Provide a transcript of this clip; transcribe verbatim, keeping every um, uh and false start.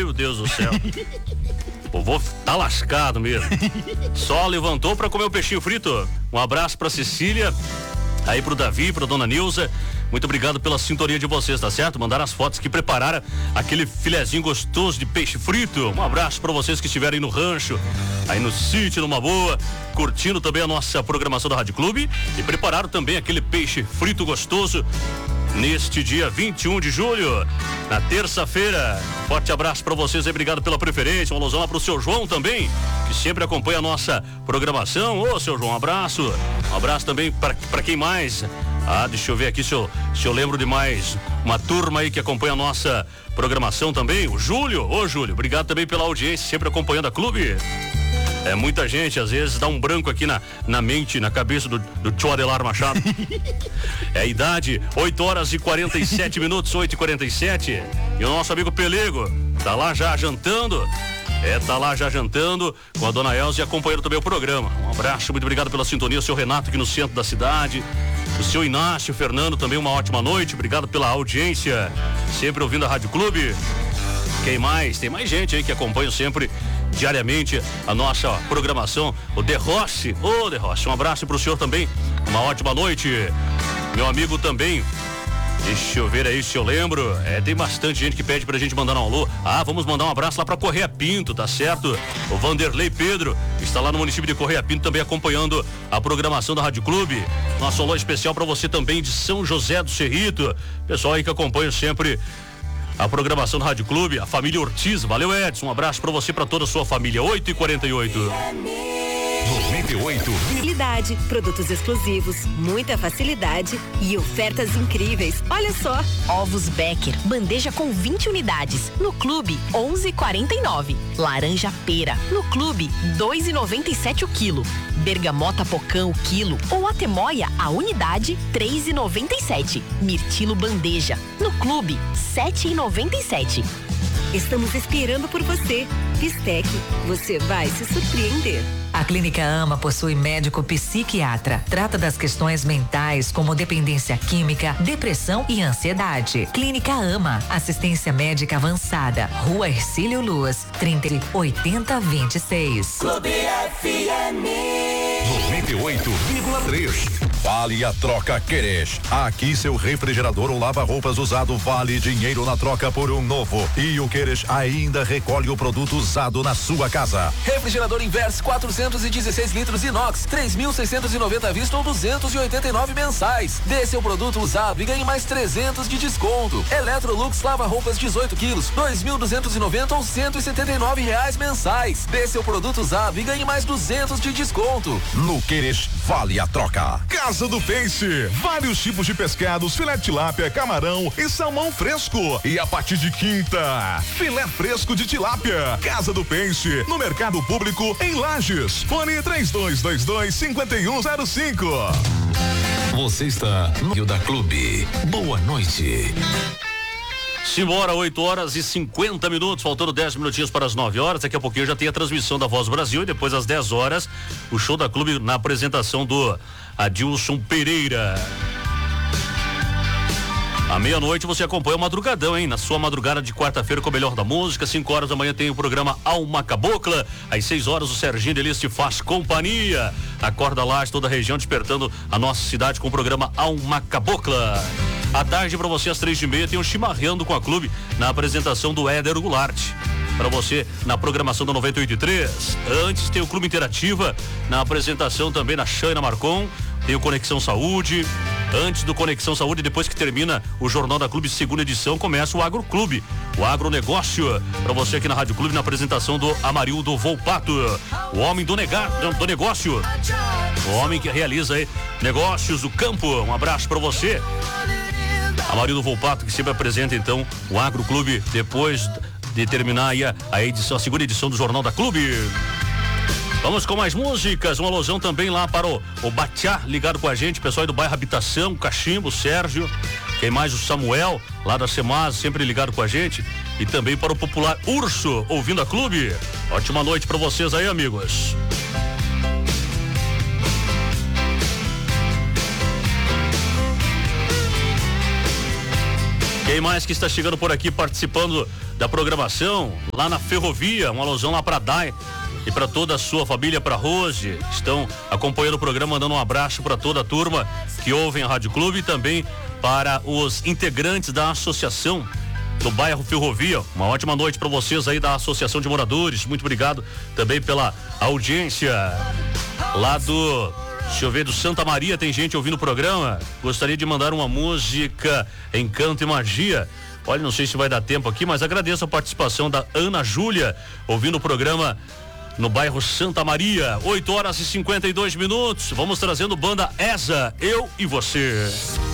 Meu Deus do céu. O vovô tá lascado mesmo. Só levantou pra comer o peixinho frito. Um abraço pra Cecília, aí pro Davi, pra dona Nilza. Muito obrigado pela sintonia de vocês, tá certo? Mandaram as fotos que prepararam aquele filezinho gostoso de peixe frito. Um abraço pra vocês que estiverem no rancho, aí no sítio, numa boa, curtindo também a nossa programação da Rádio Clube e prepararam também aquele peixe frito gostoso neste dia vinte e um de julho, na terça-feira. Forte abraço pra vocês aí, obrigado pela preferência. Uma alusão lá pro seu João também, que sempre acompanha a nossa programação. Ô, seu João, um abraço. Um abraço também pra, pra quem mais? Ah, deixa eu ver aqui se eu, se eu lembro de mais uma turma aí que acompanha a nossa programação também. O Júlio, ô Júlio, obrigado também pela audiência, sempre acompanhando a Clube. É muita gente, às vezes dá um branco aqui na, na mente, na cabeça do, do Tio Adelar Machado. É a idade, oito horas e quarenta e sete minutos, oito e quarenta e sete. E o nosso amigo Pelego tá lá já jantando. É, tá lá já jantando com a dona Elza e acompanhando também o programa. Um abraço, muito obrigado pela sintonia. O seu Renato aqui no centro da cidade. O seu Inácio, Fernando, também uma ótima noite. Obrigado pela audiência. Sempre ouvindo a Rádio Clube. Quem mais? Tem mais gente aí que acompanha sempre diariamente a nossa programação. O De Rossi, ô De Rossi, um abraço pro senhor também, uma ótima noite. Meu amigo também, deixa eu ver aí se eu lembro, é, tem bastante gente que pede pra gente mandar um alô. Ah, vamos mandar um abraço lá pra Correia Pinto, tá certo? O Vanderlei Pedro está lá no município de Correia Pinto também acompanhando a programação da Rádio Clube. Nosso alô especial pra você também de São José do Cerrito, pessoal aí que acompanha sempre a programação do Rádio Clube, a família Ortiz. Valeu, Edson, um abraço pra você e pra toda a sua família. Oito e quarenta e oito. noventa e oito. Facilidade, produtos exclusivos, muita facilidade e ofertas incríveis. Olha só. Ovos Becker, bandeja com vinte unidades. No Clube, onze e quarenta e nove. Laranja pera, no Clube, dois e noventa e sete o quilo. Bergamota pocão o quilo ou atemoia a unidade, três e noventa e sete. Mirtilo bandeja, no Clube, sete e noventa e sete. Estamos esperando por você. Bistec, você vai se surpreender. A Clínica AMA possui médico psiquiatra. Trata das questões mentais como dependência química, depressão e ansiedade. Clínica AMA, assistência médica avançada. Rua Hercílio Luz, trinta, oitenta, vinte e seis. Clube F M noventa e oito vírgula três. Vale a troca Queres. Aqui seu refrigerador ou lava-roupas usado vale dinheiro na troca por um novo. E o Queres ainda recolhe o produto usado na sua casa. Refrigerador Inverse quatrocentos e dezesseis litros inox, três mil seiscentos e noventa à vista ou duzentos e oitenta e nove mensais. Dê seu produto usado e ganhe mais trezentos de desconto. Electrolux lava-roupas dezoito quilos, dois mil duzentos e noventa ou cento e setenta e nove reais mensais. Dê seu produto usado e ganhe mais duzentos de desconto. No Queres vale a troca. Casa do Peixe, vários tipos de pescados, filé de tilápia, camarão e salmão fresco. E a partir de quinta, filé fresco de tilápia. Casa do Peixe, no Mercado Público em Lages. Fone três dois dois dois, cinco um zero cinco. Você está no Rio da Clube. Boa noite. Simbora, oito horas e cinquenta minutos, faltando dez minutinhos para as nove horas. Daqui a pouquinho já tem a transmissão da Voz do Brasil e depois às dez horas o show da Clube na apresentação do Adilson Pereira. À meia-noite você acompanha o Madrugadão, hein? Na sua madrugada de quarta-feira com o melhor da música. cinco horas da manhã tem o programa Alma Cabocla. Às seis horas o Serginho Delis te faz companhia. Acorda lá, toda a região despertando a nossa cidade com o programa Alma Cabocla. À tarde, para você, às três e meia, tem o Chimarrando com a Clube na apresentação do Éder Goulart. Para você, na programação da noventa e oito e três. Antes tem o Clube Interativa, na apresentação também na Xana Marcon. Tem o Conexão Saúde. Antes do Conexão Saúde, depois que termina o Jornal da Clube, segunda edição, começa o Agro Clube, o agronegócio. Para você aqui na Rádio Clube, na apresentação do Amarildo Volpato, o homem do, negar, do negócio. O homem que realiza aí negócios do campo. Um abraço para você. Amarildo Volpato, que sempre apresenta então o Agro Clube depois de terminar aí a, a edição, a segunda edição do Jornal da Clube. Vamos com mais músicas, uma alusão também lá para o, o Batiá, ligado com a gente, pessoal aí do bairro Habitação, Cachimbo, Sérgio, quem mais? O Samuel, lá da Semaz, sempre ligado com a gente, e também para o popular Urso, ouvindo a Clube. Ótima noite para vocês aí, amigos. Quem mais que está chegando por aqui participando da programação? Lá na Ferrovia, uma alusão lá para Dai e para toda a sua família, para Rose, estão acompanhando o programa, mandando um abraço para toda a turma que ouvem a Rádio Clube e também para os integrantes da associação do bairro Ferrovia. Uma ótima noite para vocês aí da Associação de Moradores. Muito obrigado também pela audiência lá do, deixa eu ver, do Santa Maria. Tem gente ouvindo o programa. Gostaria de mandar uma música Encanto e Magia. Olha, não sei se vai dar tempo aqui, mas agradeço a participação da Ana Júlia ouvindo o programa no bairro Santa Maria. oito horas e cinquenta e dois minutos. Vamos trazendo banda Eza, Eu e Você.